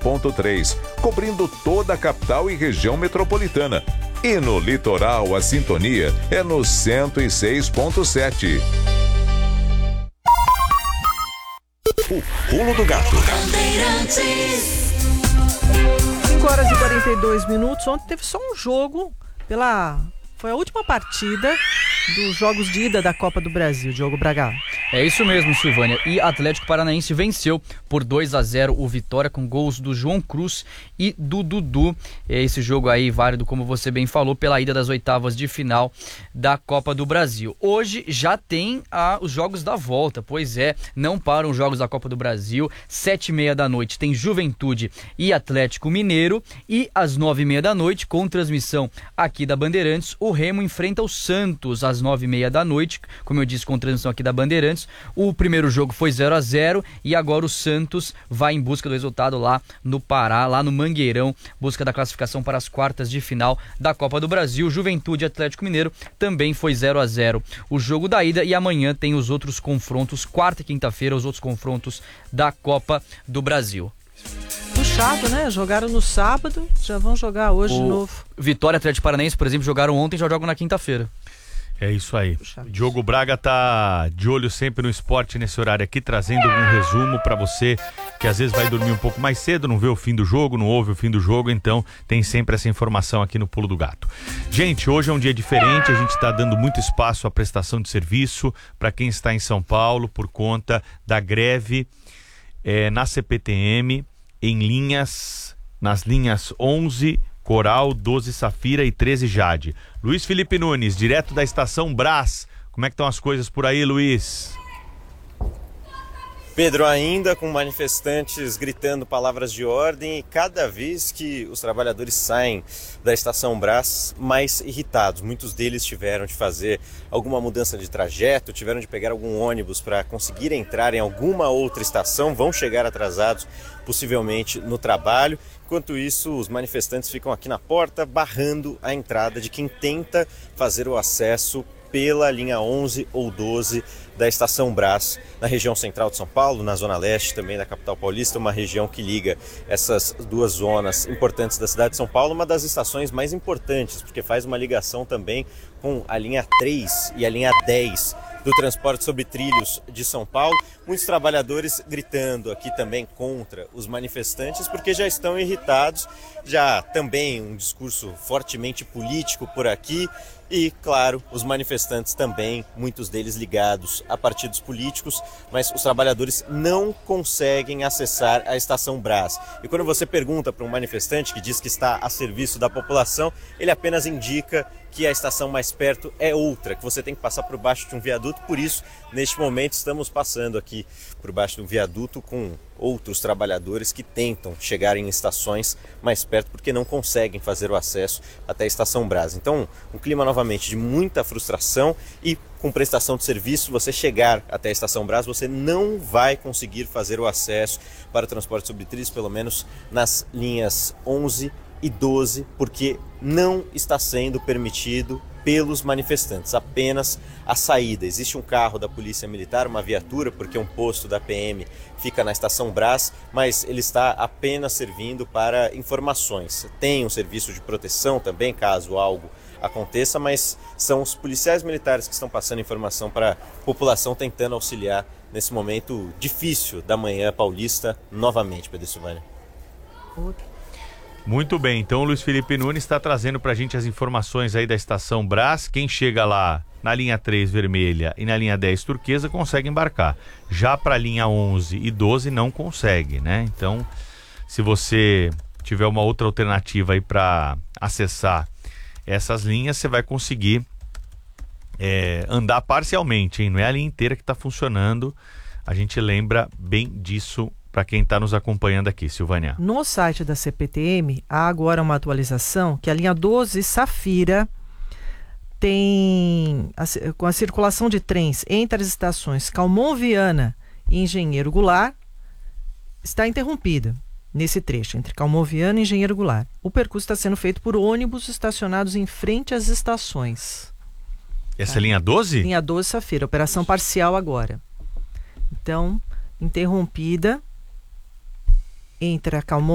101.3, cobrindo toda a capital e região metropolitana. E no litoral, a sintonia é no 106.7. O Pulo do Gato. 5h42. Ontem teve só um jogo foi a última partida dos jogos de ida da Copa do Brasil, Diogo Braga. É isso mesmo, Silvânia. E Atlético Paranaense venceu por 2-0 o Vitória com gols do João Cruz e do Dudu. Esse jogo aí válido, como você bem falou, pela ida das oitavas de final da Copa do Brasil. Hoje já tem os jogos da volta, pois é, não param os jogos da Copa do Brasil. 7h30 da noite tem Juventude e Atlético Mineiro, e às 9h30 da noite, com transmissão aqui da Bandeirantes, o Remo enfrenta o Santos às 9h30 da noite, como eu disse, com transmissão aqui da Bandeirantes. O primeiro jogo foi 0-0 e agora o Santos vai em busca do resultado lá no Pará, lá no Mangueirão, busca da classificação para as quartas de final da Copa do Brasil. Juventude e Atlético Mineiro também foi 0-0 o jogo da ida, e amanhã tem os outros confrontos, quarta e quinta-feira, os outros confrontos da Copa do Brasil. Puxado, né? Jogaram no sábado, já vão jogar hoje de novo. Vitória e Atlético Paranaense, por exemplo, jogaram ontem, já jogam na quinta-feira. É isso aí. Diogo Braga tá de olho sempre no esporte nesse horário aqui, trazendo um resumo para você que às vezes vai dormir um pouco mais cedo, não vê o fim do jogo, não ouve o fim do jogo, então tem sempre essa informação aqui no Pulo do Gato. Gente, hoje é um dia diferente, a gente está dando muito espaço à prestação de serviço para quem está em São Paulo por conta da greve na CPTM, nas linhas 11, Coral, 12 Safira e 13 Jade. Luiz Felipe Nunes, direto da Estação Brás. Como é que estão as coisas por aí, Luiz? Pedro, ainda com manifestantes gritando palavras de ordem, e cada vez que os trabalhadores saem da Estação Brás, mais irritados. Muitos deles tiveram de fazer alguma mudança de trajeto, tiveram de pegar algum ônibus para conseguir entrar em alguma outra estação, vão chegar atrasados possivelmente no trabalho. Enquanto isso, os manifestantes ficam aqui na porta barrando a entrada de quem tenta fazer o acesso pela linha 11 ou 12 da Estação Brás, na região central de São Paulo, na zona leste também da capital paulista, uma região que liga essas duas zonas importantes da cidade de São Paulo, uma das estações mais importantes, porque faz uma ligação também com a linha 3 e a linha 10 do transporte sobre trilhos de São Paulo. Muitos trabalhadores gritando aqui também contra os manifestantes, porque já estão irritados, já também um discurso fortemente político por aqui. E, claro, os manifestantes também, muitos deles ligados a partidos políticos, mas os trabalhadores não conseguem acessar a Estação Brás. E quando você pergunta para um manifestante que diz que está a serviço da população, ele apenas indica que a estação mais perto é outra, que você tem que passar por baixo de um viaduto. Por isso, neste momento, estamos passando aqui por baixo de um viaduto com outros trabalhadores que tentam chegar em estações mais perto porque não conseguem fazer o acesso até a Estação Brás. Então, um clima novamente de muita frustração, e com prestação de serviço, você chegar até a Estação Brás, você não vai conseguir fazer o acesso para o transporte sobre trilhos, pelo menos nas linhas 11 e 12, porque não está sendo permitido pelos manifestantes, apenas a saída. Existe um carro da Polícia Militar, uma viatura, porque um posto da PM fica na Estação Brás, mas ele está apenas servindo para informações. Tem um serviço de proteção também, caso algo aconteça, mas são os policiais militares que estão passando informação para a população, tentando auxiliar nesse momento difícil da manhã paulista, novamente, Pedro Silvânia. Muito bem, então o Luiz Felipe Nunes está trazendo para a gente as informações aí da Estação Brás. Quem chega lá na linha 3 vermelha e na linha 10 turquesa consegue embarcar. Já para a linha 11 e 12 não consegue, né? Então, se você tiver uma outra alternativa aí para acessar essas linhas, você vai conseguir andar parcialmente, hein? Não é a linha inteira que está funcionando. A gente lembra bem disso para quem está nos acompanhando aqui, Silvânia. No site da CPTM, há agora uma atualização que a linha 12 Safira tem, com a circulação de trens entre as estações Calmon Viana e Engenheiro Goulart, está interrompida nesse trecho, entre Calmon Viana e Engenheiro Goulart. O percurso está sendo feito por ônibus estacionados em frente às estações. Essa é linha 12? Linha 12 Safira, operação parcial agora. Então, interrompida entre a Calmon